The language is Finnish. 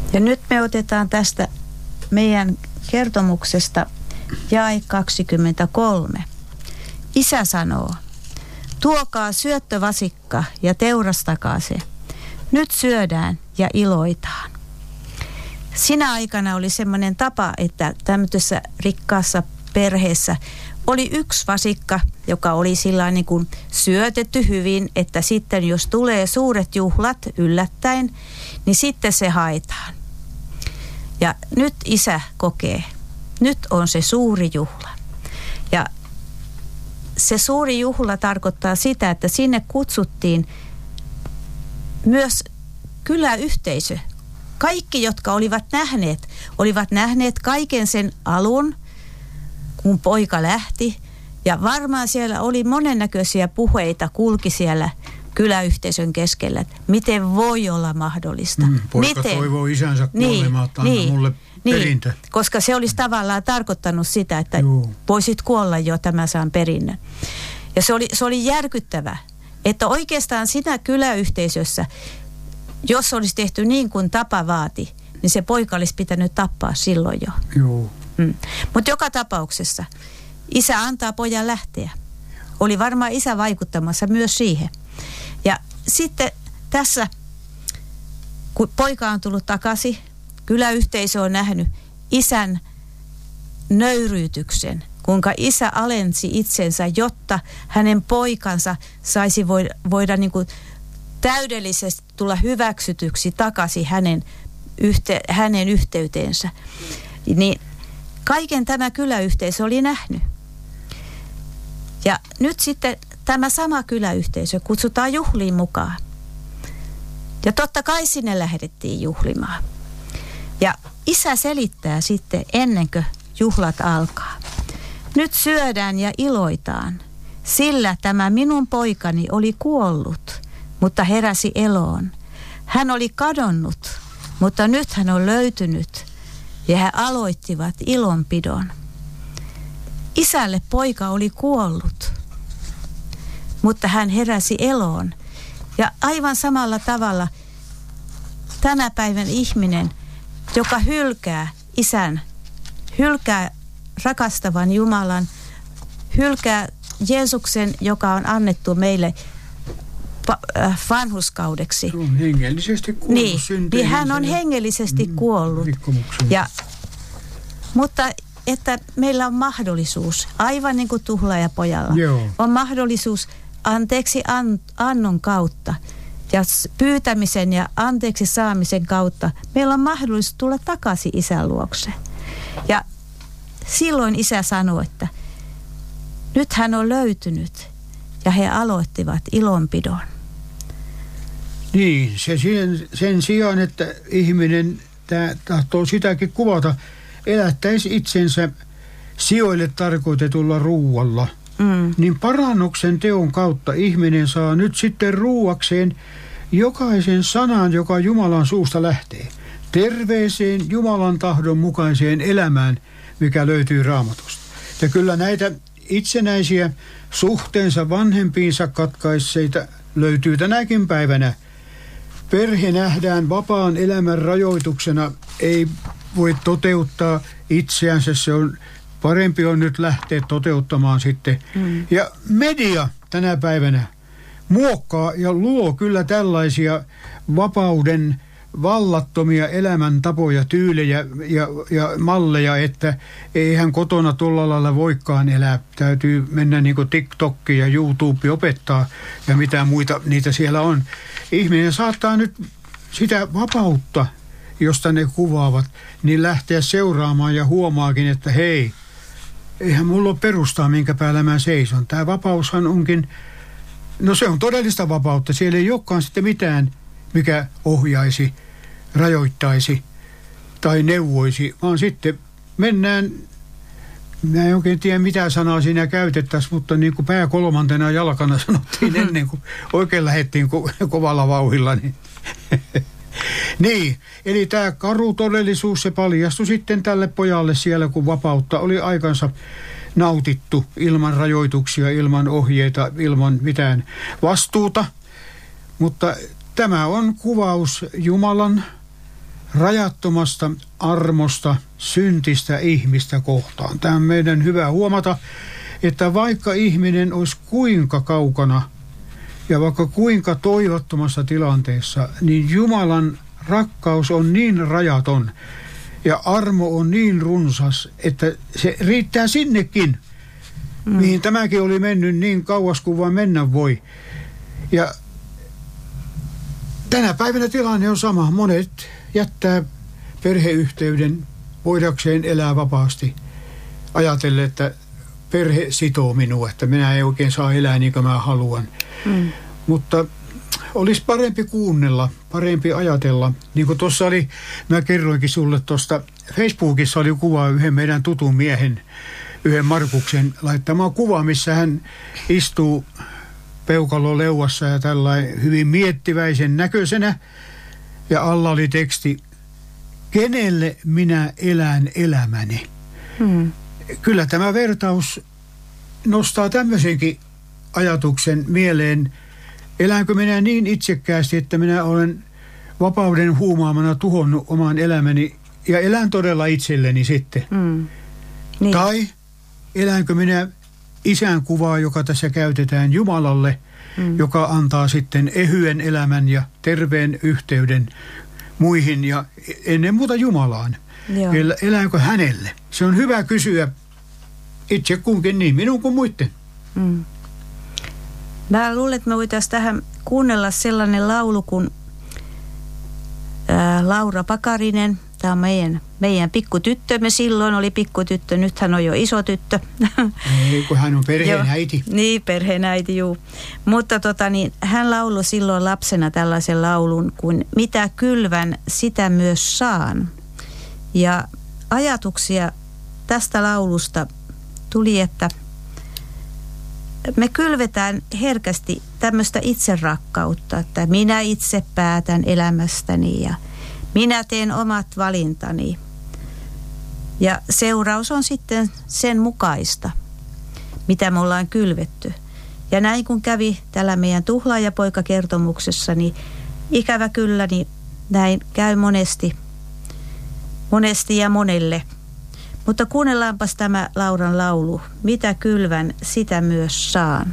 Ja nyt me otetaan tästä meidän kertomuksesta jae 23. Isä sanoo, tuokaa syöttövasikka ja teurastakaa se. Nyt syödään ja iloitaan. Sinä aikana oli semmoinen tapa, että tämmöisessä rikkaassa perheessä oli yksi vasikka, joka oli sillä niin kuin syötetty hyvin, että sitten jos tulee suuret juhlat yllättäen, niin sitten se haetaan. Ja nyt isä kokee, nyt on se suuri juhla. Ja se suuri juhla tarkoittaa sitä, että sinne kutsuttiin myös kyläyhteisö. Kaikki, jotka olivat nähneet kaiken sen alun, kun poika lähti. Ja varmaan siellä oli monennäköisiä puheita, kulki siellä kyläyhteisön keskellä, että miten voi olla mahdollista. Poika toivoo isänsä kuolemaa, että anna mulle perintö. Koska se olisi tavallaan tarkoittanut sitä, että voisit kuolla jo, tämä saan perinnön. Ja se oli järkyttävä, että oikeastaan siinä kyläyhteisössä, jos olisi tehty niin kuin tapa vaati, niin se poika olisi pitänyt tappaa silloin jo. Joo. Mutta joka tapauksessa isä antaa pojan lähteä. Oli varmaan isä vaikuttamassa myös siihen. Ja sitten tässä, kun poika on tullut takaisin, kyläyhteisö on nähnyt isän nöyryytyksen, kuinka isä alensi itsensä, jotta hänen poikansa saisi voida niin kuin täydellisesti tulla hyväksytyksi takaisin hänen yhteyteensä. Niin kaiken tämä kyläyhteisö oli nähnyt. Ja nyt sitten tämä sama kyläyhteisö kutsutaan juhliin mukaan. Ja totta kai sinne lähdettiin juhlimaan. Ja isä selittää sitten ennen kuin juhlat alkaa. Nyt syödään ja iloitaan, sillä tämä minun poikani oli kuollut, mutta heräsi eloon. Hän oli kadonnut, mutta nyt hän on löytynyt ja he aloittivat ilonpidon. Isälle poika oli kuollut, mutta hän heräsi eloon. Ja aivan samalla tavalla tänä päivän ihminen, joka hylkää isän, hylkää rakastavan Jumalan, hylkää Jeesuksen, joka on annettu meille vanhurskaudeksi. On hengellisesti kuollut niin hän on hengellisesti kuollut. Mutta että meillä on mahdollisuus, aivan niin kuin tuhlaajapojalla, on mahdollisuus anteeksi annon kautta ja pyytämisen ja anteeksi saamisen kautta. Meillä on mahdollisuus tulla takaisin isän luokse. Ja silloin isä sanoi, että nyt hän on löytynyt ja he aloittivat ilonpidon. Niin, se sen sijaan, että ihminen tahtoo sitäkin kuvata, elättäisi itsensä sijoille tarkoitetulla ruualla, niin parannuksen teon kautta ihminen saa nyt sitten ruuakseen jokaisen sanan, joka Jumalan suusta lähtee. Terveeseen Jumalan tahdon mukaiseen elämään, mikä löytyy Raamatusta. Ja kyllä näitä itsenäisiä suhteensa vanhempiinsa katkaisseita löytyy tänäkin päivänä. Perhe nähdään vapaan elämän rajoituksena, ei voi toteuttaa itseänsä, parempi on nyt lähteä toteuttamaan sitten. Ja media tänä päivänä muokkaa ja luo kyllä tällaisia vapauden vallattomia elämäntapoja, tyylejä ja malleja, että eihän kotona tuolla lailla voikaan elää. Täytyy mennä niin kuin TikTok ja YouTube opettaa ja mitä muita niitä siellä on. Ihminen saattaa nyt sitä vapautta, josta ne kuvaavat, niin lähteä seuraamaan ja huomaakin, että hei, eihän mulla ole perustaa, minkä päällä mä seison. Tämä vapaushan onkin, no se on todellista vapautta. Siellä ei olekaan sitten mitään, mikä ohjaisi, rajoittaisi tai neuvoisi, vaan sitten mennään, mä en oikein tiedä mitä sanaa siinä käytettäisiin, mutta niin kuin pää kolmantena jalkana sanottiin ennen kuin oikein lähdettiin kovalla vauhilla. Niin, eli tämä karu todellisuus, se paljastui sitten tälle pojalle siellä, kun vapautta oli aikansa nautittu ilman rajoituksia, ilman ohjeita, ilman mitään vastuuta. Mutta tämä on kuvaus Jumalan rajattomasta armosta syntistä ihmistä kohtaan. Tämä on meidän hyvä huomata, että vaikka ihminen olisi kuinka kaukana ja vaikka kuinka toivottomassa tilanteessa, niin Jumalan rakkaus on niin rajaton ja armo on niin runsas, että se riittää sinnekin, mihin tämäkin oli mennyt niin kauas kuin vaan mennä voi. Ja tänä päivänä tilanne on sama. Monet jättää perheyhteyden voidakseen elää vapaasti. Ajatellen, että perhe sitoo minua, että minä ei oikein saa elää niin kuin mä haluan. Mutta olisi parempi kuunnella, parempi ajatella. Niin kuin tuossa oli, mä kerroinkin sulle tuosta, Facebookissa oli kuva yhden meidän tutun miehen, yhden Markuksen laittama kuva, missä hän istuu peukalo leuassa ja tällainen hyvin miettiväisen näköisenä. Ja alla oli teksti, kenelle minä elän elämäni. Kyllä tämä vertaus nostaa tämmöisenkin ajatuksen mieleen. Eläänkö minä niin itsekkäästi, että minä olen vapauden huumaamana tuhonnut oman elämäni ja elän todella itselleni sitten? Niin. Tai eläänkö minä isän kuvaa, joka tässä käytetään Jumalalle, joka antaa sitten ehyen elämän ja terveen yhteyden muihin ja ennen muuta Jumalaan. Eläänkö hänelle? Se on hyvä kysyä itse kunkin niin, minun kuin muiden. Mä luulen, että me voitaisiin tähän kuunnella sellainen laulu kuin Laura Pakarinen. Tämä on meidän pikkutyttömme. Silloin oli pikkutyttö, nyt hän on jo iso tyttö. Ei, kun hän on perheenäiti. Niin, perheenäiti, juu. Mutta hän lauloi silloin lapsena tällaisen laulun kuin mitä kylvän, sitä myös saan. Ja ajatuksia tästä laulusta tuli, että me kylvetään herkästi tämmöistä itserakkautta, että minä itse päätän elämästäni ja minä teen omat valintani. Ja seuraus on sitten sen mukaista, mitä me ollaan kylvetty. Ja näin kun kävi tällä meidän tuhlaajapoika-kertomuksessa, niin ikävä kyllä, niin näin käy monesti ja monelle. Mutta kuunnellaanpas tämä Lauran laulu. Mitä kylvän, sitä myös saan.